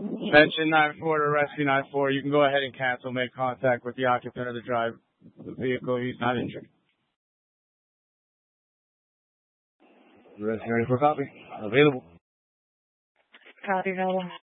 Mention 9-4 to rescue 9-4. You can go ahead and cancel. Make contact with the occupant of the vehicle. He's not injured. Rescue ready for copy. Available. Copy, available.